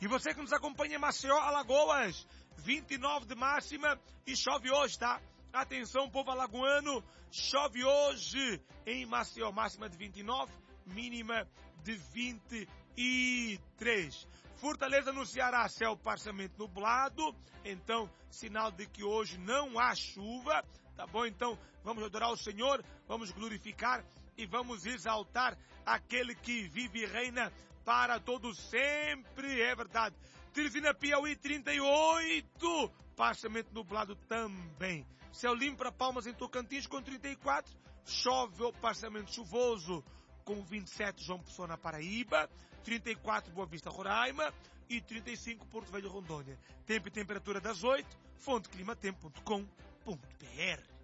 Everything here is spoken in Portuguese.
E você que nos acompanha em Maceió, Alagoas, 29 de máxima e chove hoje, tá? Atenção, povo alagoano, chove hoje em Maceió, máxima de 29, mínima de 23. Fortaleza no Ceará, céu parcialmente nublado, então sinal de que hoje não há chuva, tá bom? Então vamos adorar o Senhor, vamos glorificar e vamos exaltar aquele que vive e reina para todo sempre, é verdade. Teresina, Piauí, 38, parcialmente nublado também. Céu limpo para Palmas em Tocantins com 34, chove ou parcialmente chuvoso com 27 João Pessoa na Paraíba, 34 Boa Vista, Roraima e 35 Porto Velho, Rondônia. Tempo e temperatura das 8, fonteclimatempo.com.br.